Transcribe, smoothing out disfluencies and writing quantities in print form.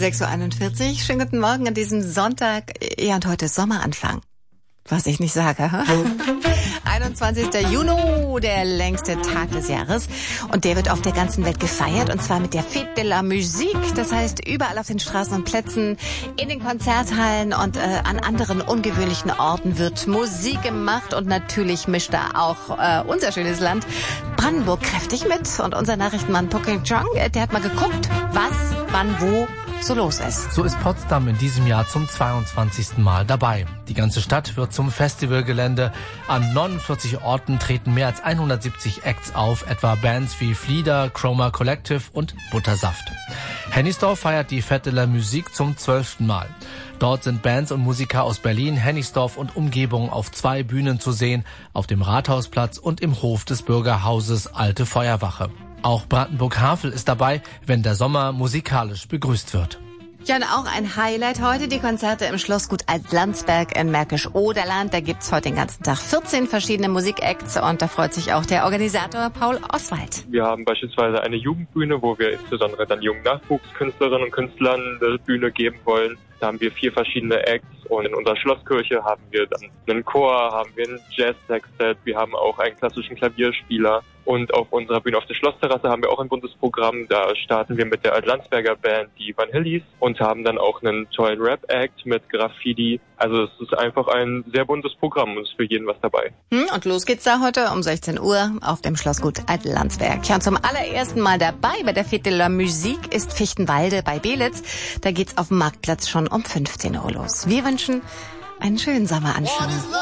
6:41 Uhr. Schönen guten Morgen an diesem Sonntag. Ja, und heute ist Sommeranfang. Was ich nicht sage, ha? 21. Juni, der längste Tag des Jahres. Und der wird auf der ganzen Welt gefeiert. Und zwar mit der Fête de la Musique. Das heißt, überall auf den Straßen und Plätzen, in den Konzerthallen und an anderen ungewöhnlichen Orten wird Musik gemacht. Und natürlich mischt da auch unser schönes Land Brandenburg kräftig mit. Und unser Nachrichtenmann Poking Chong, der hat mal geguckt, was, wann, wo so los ist. So ist Potsdam in diesem Jahr zum 22. Mal dabei. Die ganze Stadt wird zum Festivalgelände. An 49 Orten treten mehr als 170 Acts auf, etwa Bands wie Flieder, Chroma Collective und Buttersaft. Hennigsdorf feiert die Fête de la Musique zum 12. Mal. Dort sind Bands und Musiker aus Berlin, Hennigsdorf und Umgebung auf 2 Bühnen zu sehen, auf dem Rathausplatz und im Hof des Bürgerhauses Alte Feuerwache. Auch Brandenburg-Havel ist dabei, wenn der Sommer musikalisch begrüßt wird. Ja, und auch ein Highlight heute, die Konzerte im Schlossgut Alt-Landsberg in Märkisch-Oderland. Da gibt's heute den ganzen Tag 14 verschiedene Musikacts und da freut sich auch der Organisator Paul Oswald. Wir haben beispielsweise eine Jugendbühne, wo wir insbesondere dann jungen Nachwuchskünstlerinnen und Künstlern eine Bühne geben wollen. Da haben wir 4 verschiedene Acts und in unserer Schlosskirche haben wir dann einen Chor, haben wir einen Jazz-Sextet, wir haben auch einen klassischen Klavierspieler. Und auf unserer Bühne auf der Schlossterrasse haben wir auch ein buntes Programm. Da starten wir mit der Alt-Landsberger Band, die Vanillis, und haben dann auch einen tollen Rap-Act mit Graffiti. Also es ist einfach ein sehr buntes Programm und ist für jeden was dabei. Und los geht's da heute um 16 Uhr auf dem Schlossgut Alt-Landsberg. Ja, und zum allerersten Mal dabei bei der Fête de la Musique ist Fichtenwalde bei Belitz. Da geht's auf dem Marktplatz schon um 15 Uhr los. Wir wünschen einen schönen Sommeranfang.